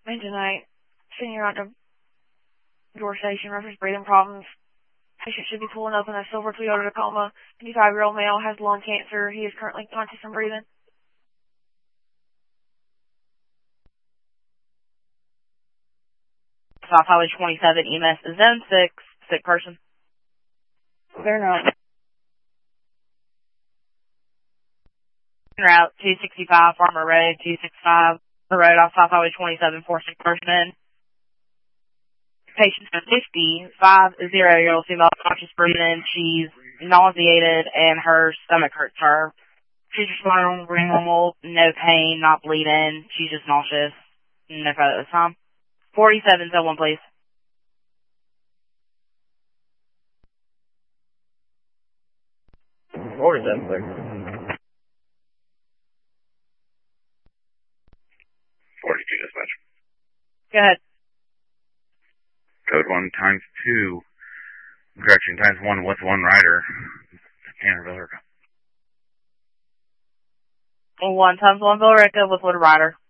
And tonight, senior out to Door Station, reference breathing problems. Patient should be pulling up in a silver Toyota Tacoma. 55-year-old male has lung cancer. He is currently conscious and breathing. South Highway 27, EMS is Zone 6, sick person. They're not. Route 265, Farmer Road, 265, the road off South Highway 27, 4 sick person in. Patient 55-year-old female conscious breathing. She's nauseated and her stomach hurts her. She's responding normal, no pain, not bleeding. She's just nauseous. No further this time. 47, zone 1, please. Please. 42 dispatch. Go ahead. Code 1 times 2. Correction, times 1 with 1 rider. Canterville. 1 times 1 Villarica with 1 rider.